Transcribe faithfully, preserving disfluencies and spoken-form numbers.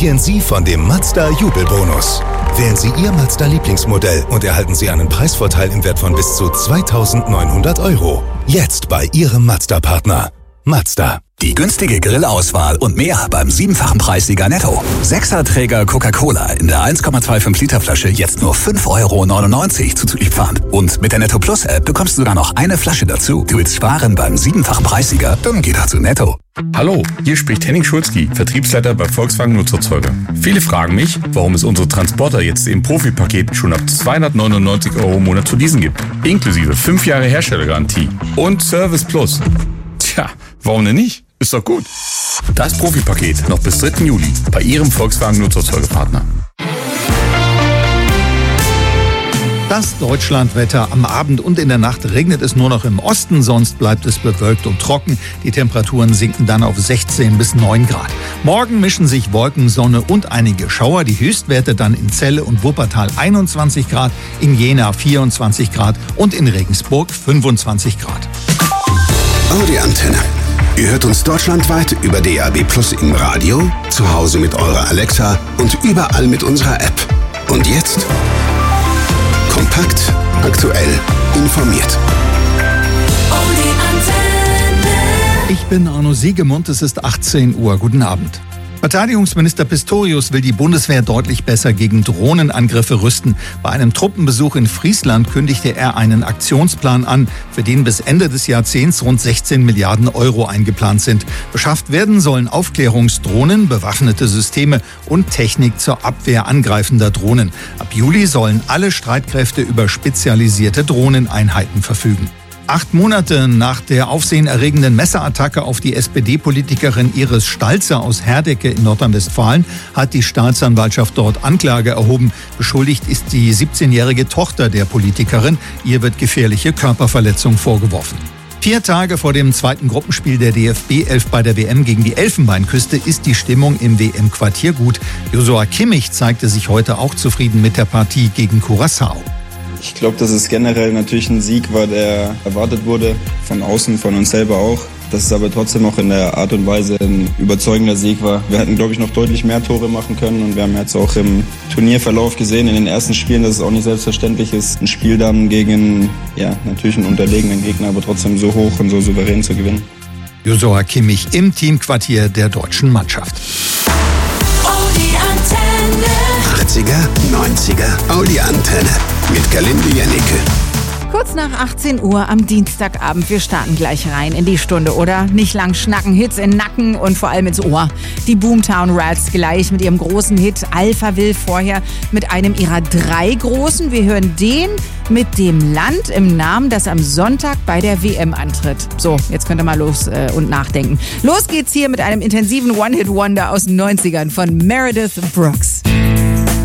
profitieren Sie von dem Mazda Jubelbonus. Wählen Sie Ihr Mazda-Lieblingsmodell und erhalten Sie einen Preisvorteil im Wert von bis zu zweitausendneunhundert Euro. Jetzt bei Ihrem Mazda-Partner. Mazda. Die günstige Grillauswahl und mehr beim siebenfachen Preissieger Netto. Sechserträger Coca-Cola in der eins Komma fünfundzwanzig Liter Flasche jetzt nur fünf Euro neunundneunzig zuzüglich Pfand. Und mit der Netto Plus App bekommst du sogar noch eine Flasche dazu. Du willst sparen beim siebenfachen Preissieger? Dann geh doch zu Netto. Hallo, hier spricht Henning Schulzki, Vertriebsleiter bei Volkswagen Nutzerzeuger. Viele fragen mich, warum es unsere Transporter jetzt im Profi-Paket schon ab zweihundertneunundneunzig Euro im Monat zu leasen gibt. Inklusive fünf Jahre Herstellergarantie und Service Plus. Tja, warum denn nicht? Ist doch gut. Das Profi-Paket noch bis dritten Juli bei Ihrem Volkswagen Nutzerzeugerpartner. Das Deutschlandwetter. Am Abend und in der Nacht regnet es nur noch im Osten, sonst bleibt es bewölkt und trocken. Die Temperaturen sinken dann auf sechzehn bis neun Grad. Morgen mischen sich Wolken, Sonne und einige Schauer. Die Höchstwerte dann in Celle und Wuppertal einundzwanzig Grad, in Jena vierundzwanzig Grad und in Regensburg fünfundzwanzig Grad. Audi Antenne. Ihr hört uns deutschlandweit über D A B Plus im Radio, zu Hause mit eurer Alexa und überall mit unserer App. Und jetzt kompakt, aktuell, informiert. Audi Antenne. Ich bin Arno Siegemund, es ist achtzehn Uhr. Guten Abend. Verteidigungsminister Pistorius will die Bundeswehr deutlich besser gegen Drohnenangriffe rüsten. Bei einem Truppenbesuch in Friesland kündigte er einen Aktionsplan an, für den bis Ende des Jahrzehnts rund sechzehn Milliarden Euro eingeplant sind. Beschafft werden sollen Aufklärungsdrohnen, bewaffnete Systeme und Technik zur Abwehr angreifender Drohnen. Ab Juli sollen alle Streitkräfte über spezialisierte Drohneneinheiten verfügen. Acht Monate nach der aufsehenerregenden Messerattacke auf die S P D-Politikerin Iris Stalzer aus Herdecke in Nordrhein-Westfalen hat die Staatsanwaltschaft dort Anklage erhoben. Beschuldigt ist die siebzehnjährige Tochter der Politikerin. Ihr wird gefährliche Körperverletzung vorgeworfen. Vier Tage vor dem zweiten Gruppenspiel der D F B elf bei der W M gegen die Elfenbeinküste ist die Stimmung im W M-Quartier gut. Joshua Kimmich zeigte sich heute auch zufrieden mit der Partie gegen Curaçao. Ich glaube, dass es generell natürlich ein Sieg war, der erwartet wurde, von außen, von uns selber auch. Dass es aber trotzdem auch in der Art und Weise ein überzeugender Sieg war. Wir hätten, glaube ich, noch deutlich mehr Tore machen können und wir haben jetzt auch im Turnierverlauf gesehen, in den ersten Spielen, dass es auch nicht selbstverständlich ist, ein Spiel dann gegen, ja, natürlich einen unterlegenen Gegner, aber trotzdem so hoch und so souverän zu gewinnen. Joshua Kimmich im Teamquartier der deutschen Mannschaft. Audi Antenne. achtziger, neunziger, Audi Antenne mit Galinde Jennecke. Kurz nach achtzehn Uhr am Dienstagabend. Wir starten gleich rein in die Stunde, oder? Nicht lang schnacken, Hits in Nacken und vor allem ins Ohr. Die Boomtown Rats gleich mit ihrem großen Hit Alphaville, vorher mit einem ihrer drei großen. Wir hören den mit dem Land im Namen, das am Sonntag bei der W M antritt. So, jetzt könnt ihr mal los äh, und nachdenken. Los geht's hier mit einem intensiven One-Hit-Wonder aus den neunzigern von Meredith Brooks.